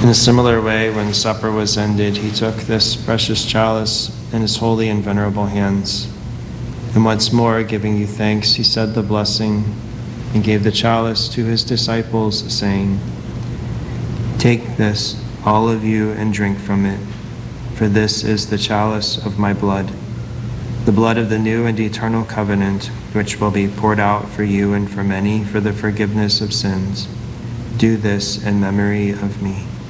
In a similar way, when supper was ended, he took this precious chalice in his holy and venerable hands. And once more, giving you thanks, he said the blessing and gave the chalice to his disciples, saying, "Take this, all of you, and drink from it, for this is the chalice of my blood, the blood of the new and eternal covenant, which will be poured out for you and for many for the forgiveness of sins. Do this in memory of me."